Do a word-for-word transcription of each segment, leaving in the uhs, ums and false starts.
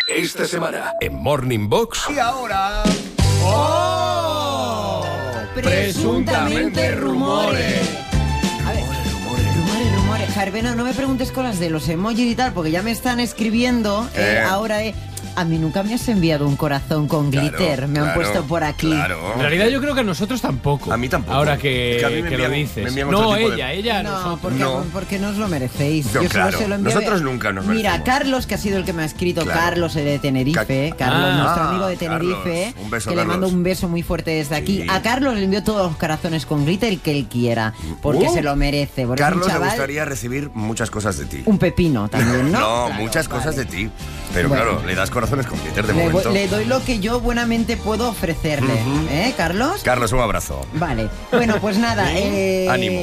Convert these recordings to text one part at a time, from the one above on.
Esta semana en Morning Box. Y ahora... ¡Oh! Presuntamente rumores. A ver, rumores, rumores, rumores. Jarbeno, no me preguntes cosas de los emojis y tal, porque ya me están escribiendo eh, eh. ahora eh. A mí nunca me has enviado un corazón con claro, glitter, me claro, han puesto por aquí. Claro. En realidad yo creo que a nosotros tampoco. A mí tampoco. Ahora que, es que, a mí me que envían, lo dices. No, ella, de... ella no, nosotros. porque, no, porque no os lo merecéis. No, yo claro, solo se lo envío. Nosotros nunca nos Mira, merecemos. Carlos, que ha sido el que me ha escrito, claro. Carlos el de Tenerife, Ca Carlos, ah, nuestro amigo de Tenerife, Carlos, un beso, que Carlos. le mando un beso muy fuerte desde aquí. Sí. A Carlos le envío todos los corazones con glitter, el que él quiera, porque uh, se lo merece. Porque Carlos es un chaval, le gustaría recibir muchas cosas de ti. un pepino también, ¿no? No, Claro, muchas vale. cosas de ti. Pero Bueno. claro, le das corazones con glitter de Le, momento. le doy lo que yo buenamente puedo ofrecerle, Uh-huh. ¿eh, Carlos? Carlos, un abrazo. Vale, bueno, pues nada, eh, Ánimo.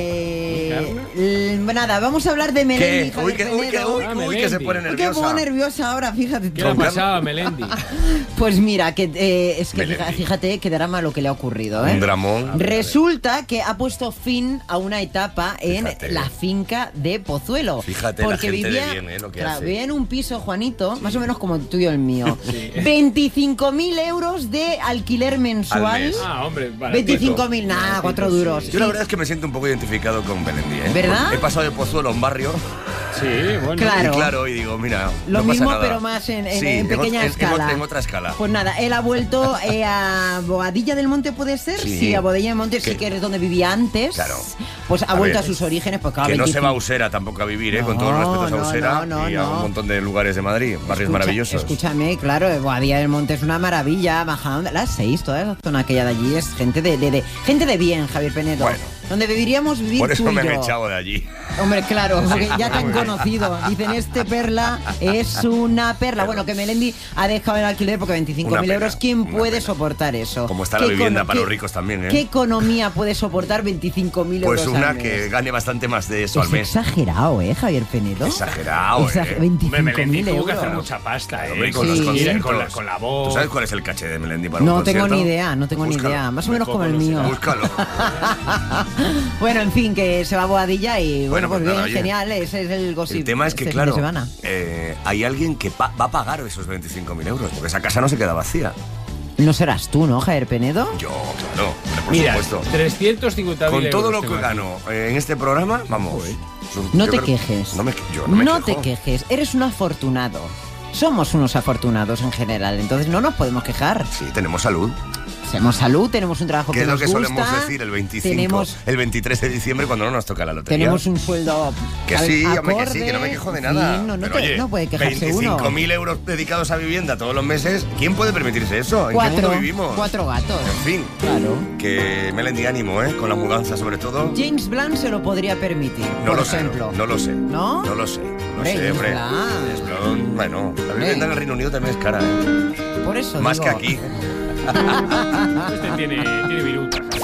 l- Nada, vamos a hablar de Melendi. ¿Qué? Uy, que, uy, que, uy, Ah, uy, que se Melendi. pone Uy, que me pongo nerviosa. nerviosa ahora, fíjate ¿Qué tú. le ha pasado a Melendi? Pues mira, que eh, es que Melendi. fíjate, fíjate qué drama lo que le ha ocurrido, ¿eh? Un dramón. Resulta que ha puesto fin a una etapa en Fíjate. la finca de Pozuelo. Fíjate, la porque gente de vivía, bien, ¿eh? Lo que claro, hace. vivía en un piso, Juanito, más o menos como el tuyo y el mío. veinticinco mil euros de alquiler mensual. Al mes. Ah, hombre, vale. veinticinco mil, nada, cuatro duros. Yo la verdad es que me siento un poco identificado con Melendi, ¿eh? ¿Verdad? He pasado de Pozuelo a un barrio. Sí, bueno. Claro. Y claro, y digo, mira, Lo no pasa mismo, nada. pero más en, en- Sí, en pequeña ot- en- escala. En, otra escala. Pues nada, él ha vuelto eh, a Boadilla del Monte, ¿puede ser? Sí. a Boadilla del Monte, sí Que- que es donde vivía antes. Claro. Pues ha A vuelto ver, a sus orígenes, pues claro, Que no se va a veinticinco. Usera tampoco a vivir, ¿eh? No, Con todos los respetos a no, Usera no, no, y a no. un montón de lugares de Madrid, barrios Escucha- maravillosos. Escúchame, claro, eh, Boadilla del Monte es una maravilla, Majadahonda, las seis, toda esa zona aquella de allí es gente de, de, de- gente de bien, Javier Penedo. Bueno. Donde deberíamos vivir Por eso tú y me han yo. echado de allí. Hombre, claro, porque ya te han conocido. Dicen, este perla es una perla. Bueno, que Melendi ha dejado el alquiler porque veinticinco mil Una pena, euros, ¿quién una puede pena. soportar eso? Como está la ¿Qué vivienda econo- para los qué- ricos también, ¿eh? ¿Qué economía puede soportar veinticinco mil euros Pues una al mes? que gane bastante más de eso Es al mes. exagerado, ¿eh, Javier Penedo? Exagerado, Exag- ¿eh? veinticinco Hombre, Melendi mil tuvo que euros. hacer mucha pasta, ¿eh? Hombre, con Sí. los Sí. conciertos. Con la, con la voz. ¿Tú sabes cuál es el caché de Melendi para un No tengo concierto? ni idea, no tengo Búscalo. ni idea. Más o menos Tampoco como el lo sé. mío. Búscalo. Bueno, en fin, que se va a Boadilla y Bueno, bueno, pues pues bien, nada, oye. genial, ese es el gossip. El tema es que, este fin claro, de semana. eh, hay alguien que pa- va a pagar esos veinticinco mil euros, porque esa casa no se queda vacía. No serás tú, ¿no, Javier Penedo? Yo, claro, hombre, por Mira, supuesto. trescientos cincuenta mil Con todo lo euros que tengo aquí. gano eh, en este programa, vamos. Yo- No yo te creo- quejes. No me, yo no me No quejo. te quejes, eres un afortunado. Somos unos afortunados en general, entonces no nos podemos quejar. Sí, tenemos salud. Tenemos salud, tenemos un trabajo Que que es lo nos que gusta. solemos decir el veinticinco, Tenemos, el veintitrés de diciembre cuando no nos toca la lotería. tenemos un sueldo. Que al- sí, hombre, que acorde, sí, que no me quejo de en nada. fin, no, no Pero, te- oye, no puede quejarse veinticinco uno. mil euros dedicados a vivienda todos los meses, ¿quién puede permitirse eso? ¿En Cuatro, qué mundo vivimos? cuatro gatos. En fin, Claro. que Melendi ánimo, ¿eh? Con la mudanza sobre todo. James Blunt se lo podría permitir, No por lo sé, ejemplo. no lo sé. ¿No? No lo sé. No Hombre, sé, James hombre. Blunt. James Blunt, bueno, la vivienda en el Reino Unido también es cara, ¿eh? Por eso Más digo, que aquí. Este tiene, tiene virutas.